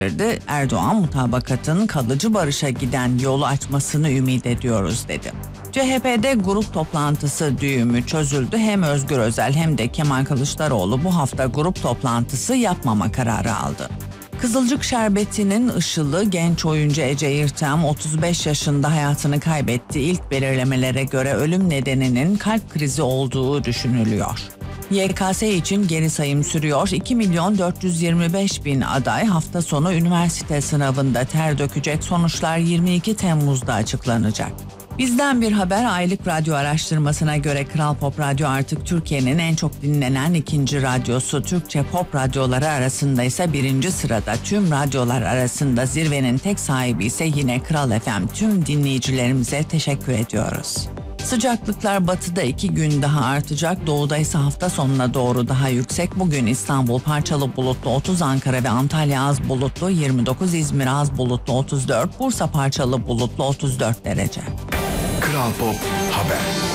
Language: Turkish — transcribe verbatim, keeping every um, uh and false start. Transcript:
Erdoğan mutabakatın kalıcı barışa giden yolu açmasını ümit ediyoruz dedi. C H P'de grup toplantısı düğümü çözüldü. Hem Özgür Özel hem de Kemal Kılıçdaroğlu bu hafta grup toplantısı yapmama kararı aldı. Kızılcık Şerbeti'nin ışılı genç oyuncu Ece Yırtem otuz beş yaşında hayatını kaybetti. İlk belirlemelere göre ölüm nedeninin kalp krizi olduğu düşünülüyor. Y K S için geri sayım sürüyor. iki milyon dört yüz yirmi beş bin aday hafta sonu üniversite sınavında ter dökecek. Sonuçlar yirmi iki Temmuz'da açıklanacak. Bizden bir haber. Aylık radyo araştırmasına göre Kral Pop Radyo artık Türkiye'nin en çok dinlenen ikinci radyosu. Türkçe pop radyoları arasında ise birinci sırada. Tüm radyolar arasında zirvenin tek sahibi ise yine Kral F M. Tüm dinleyicilerimize teşekkür ediyoruz. Sıcaklıklar batıda iki gün daha artacak, doğuda ise hafta sonuna doğru daha yüksek. Bugün İstanbul parçalı bulutlu otuz, Ankara ve Antalya az bulutlu yirmi dokuz, İzmir az bulutlu otuz dört, Bursa parçalı bulutlu otuz dört derece. Kral Pop Haber.